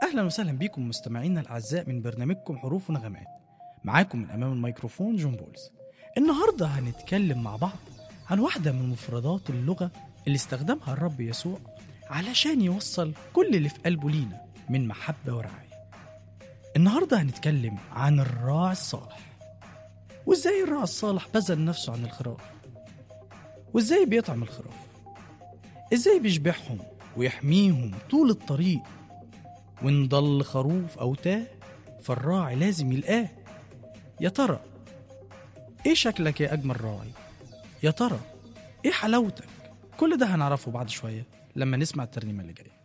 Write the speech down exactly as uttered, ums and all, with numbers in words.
أهلا وسهلا بكم مستمعينا الأعزاء من برنامجكم حروف ونغمات. معاكم من أمام الميكروفون جون بولز. النهاردة هنتكلم مع بعض عن واحدة من مفردات اللغة اللي استخدمها الرب يسوع علشان يوصل كل اللي في قلبه لينا من محبة ورعاية. النهاردة هنتكلم عن الراعي الصالح، وإزاي الراعي الصالح بذل نفسه عن الخراف، وإزاي بيطعم الخراف، إزاي بيشبعهم ويحميهم طول الطريق، وإن ضل خروف أو تاه فالراعي لازم يلقاه. يا ترى إيه شكلك يا أجمل راعي؟ يا ترى إيه حلاوتك؟ كل ده هنعرفه بعد شوية لما نسمع الترنيمة اللي جاية.